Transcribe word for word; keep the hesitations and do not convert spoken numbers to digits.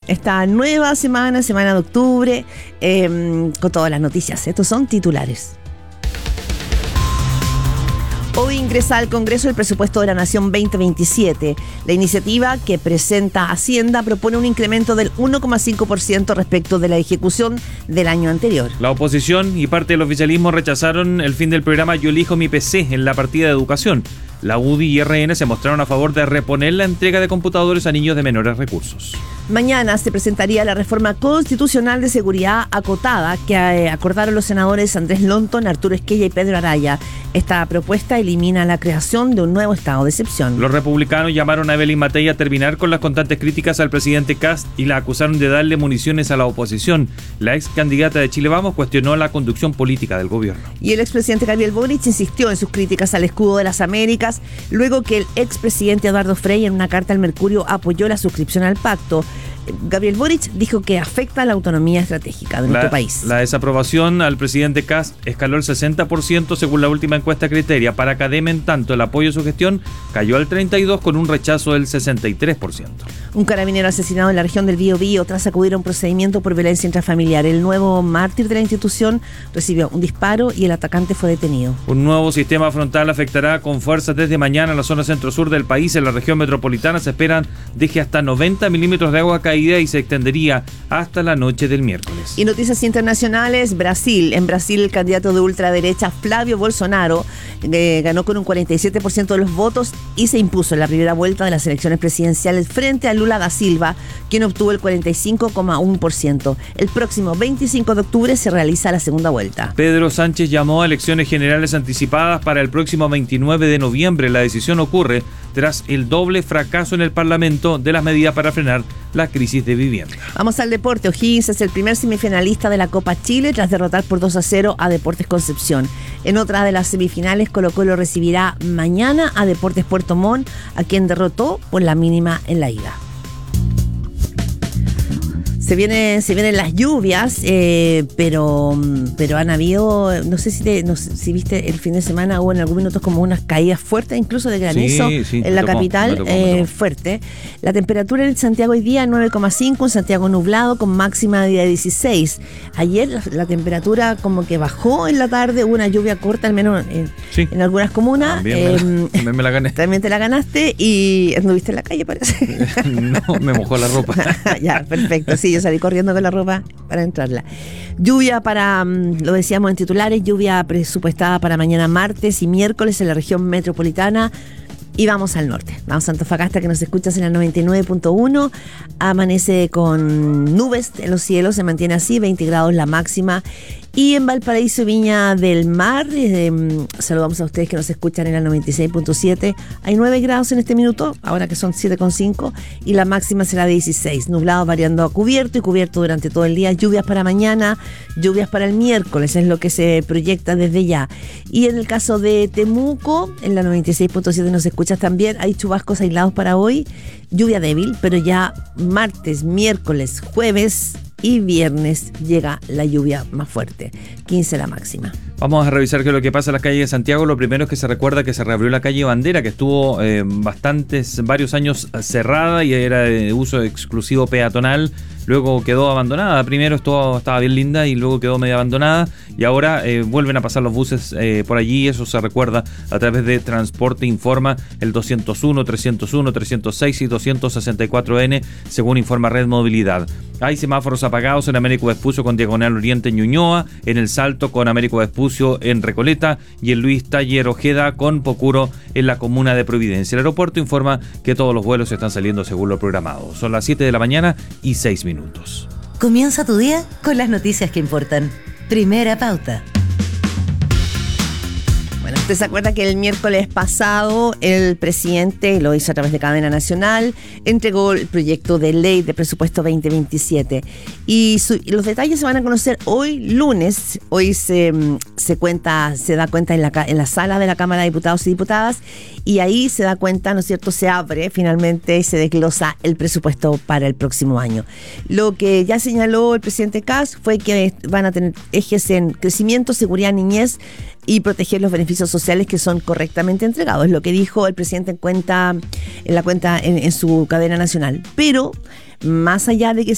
esta nueva semana, semana de octubre, eh, con todas las noticias. Estos son titulares. Hoy ingresa al Congreso el presupuesto de la Nación veinte veintisiete. La iniciativa que presenta Hacienda propone un incremento del uno coma cinco por ciento respecto de la ejecución del año anterior. La oposición y parte del oficialismo rechazaron el fin del programa Yo elijo mi P C en la partida de educación. La U D I y R N se mostraron a favor de reponer la entrega de computadores a niños de menores recursos. Mañana se presentaría la reforma constitucional de seguridad acotada que eh, acordaron los senadores Andrés Lonton, Arturo Esquella y Pedro Araya. Esta propuesta elimina la creación de un nuevo estado de excepción. Los republicanos llamaron a Evelyn Matei a terminar con las constantes críticas al presidente Kast y la acusaron de darle municiones a la oposición. La ex candidata de Chile Vamos cuestionó la conducción política del gobierno. Y el expresidente Gabriel Boric insistió en sus críticas al escudo de las Américas, luego que el expresidente Eduardo Frei en una carta al Mercurio apoyó la suscripción al pacto. Gabriel Boric dijo que afecta a la autonomía estratégica de nuestro la, país. La desaprobación al presidente Kast escaló el sesenta por ciento según la última encuesta Criteria. Para Academia, en tanto, el apoyo a su gestión cayó al treinta y dos por ciento con un rechazo del sesenta y tres por ciento. Un carabinero asesinado en la región del Biobío tras acudir a un procedimiento por violencia intrafamiliar. El nuevo mártir de la institución recibió un disparo y el atacante fue detenido. Un nuevo sistema frontal afectará con fuerza desde mañana a la zona centro-sur del país. En la región metropolitana se esperan deje hasta noventa milímetros de agua caída y se extendería hasta la noche del miércoles. Y noticias internacionales, Brasil. En Brasil, el candidato de ultraderecha Flávio Bolsonaro eh, ganó con un cuarenta y siete por ciento de los votos y se impuso en la primera vuelta de las elecciones presidenciales frente a Lula da Silva, quien obtuvo el cuarenta y cinco coma uno por ciento. El próximo veinticinco de octubre se realiza la segunda vuelta. Pedro Sánchez llamó a elecciones generales anticipadas para el próximo veintinueve de noviembre. La decisión ocurre tras el doble fracaso en el Parlamento de las medidas para frenar la crisis de vivienda. Vamos al deporte. O'Higgins es el primer semifinalista de la Copa Chile tras derrotar por dos a cero a Deportes Concepción. En otra de las semifinales, Colo-Colo recibirá mañana a Deportes Puerto Montt, a quien derrotó por la mínima en la ida. Se vienen, se vienen las lluvias, eh, pero, pero han habido, no sé si te, no sé si viste el fin de semana, hubo en algunos minutos como unas caídas fuertes, incluso de granizo sí, sí, en la tocó, capital, me tocó, eh, me tocó. fuerte. La temperatura en Santiago hoy día nueve coma cinco, en Santiago nublado con máxima de dieciséis. Ayer la, la temperatura como que bajó en la tarde, hubo una lluvia corta, al menos en, sí. en algunas comunas. También, eh, me, la, también me la gané. También te la ganaste y anduviste en la calle, parece. No, me mojó la ropa. Ya, perfecto. Sí, yo salí corriendo con la ropa para entrarla. Lluvia para, lo decíamos en titulares, lluvia presupuestada para mañana martes y miércoles en la región metropolitana. Y vamos al norte, vamos a Antofagasta, que nos escuchas en la noventa y nueve punto uno. Amanece con nubes en los cielos, se mantiene así, veinte grados la máxima. Y en Valparaíso, Viña del Mar, eh, saludamos a ustedes que nos escuchan en la noventa y seis punto siete. Hay nueve grados en este minuto, ahora que son siete coma cinco, y la máxima será de dieciséis. Nublado variando a cubierto y cubierto durante todo el día. Lluvias para mañana, lluvias para el miércoles, es lo que se proyecta desde ya. Y en el caso de Temuco, en la noventa y seis punto siete nos escuchas también, hay chubascos aislados para hoy. Lluvia débil, pero ya martes, miércoles, jueves y viernes llega la lluvia más fuerte, quince la máxima. Vamos a revisar qué es lo que pasa en las calles de Santiago. Lo primero es que se recuerda que se reabrió la calle Bandera, que estuvo eh, bastantes, varios años cerrada y era de uso exclusivo peatonal. Luego quedó abandonada. Primero estuvo, estaba bien linda y luego quedó medio abandonada. Y ahora eh, vuelven a pasar los buses eh, por allí. Eso se recuerda a través de Transporte Informa, el doscientos uno, trescientos uno, trescientos seis y doscientos sesenta y cuatro ene, según informa Red Movilidad. Hay semáforos apagados en Américo Vespucio con diagonal Oriente en Ñuñoa, en El Salto con Américo Vespucio en Recoleta y en Luis Taller Ojeda con Pocuro en la comuna de Providencia. El aeropuerto informa que todos los vuelos están saliendo según lo programado. Son las siete de la mañana y seis minutos. Comienza tu día con las noticias que importan. Primera pauta. Bueno, usted se acuerda que el miércoles pasado el presidente, lo hizo a través de Cadena Nacional, entregó el proyecto de ley de presupuesto veinte veintisiete y, su, y los detalles se van a conocer hoy lunes. Hoy se, se cuenta, se da cuenta en la, en la sala de la Cámara de Diputados y Diputadas y ahí se da cuenta, ¿no es cierto?, se abre finalmente y se desglosa el presupuesto para el próximo año. Lo que ya señaló el presidente Kast fue que van a tener ejes en crecimiento, seguridad, niñez y proteger los beneficios sociales que son correctamente entregados. Es lo que dijo el presidente en cuenta en la cuenta en, en su cadena nacional. Pero más allá de que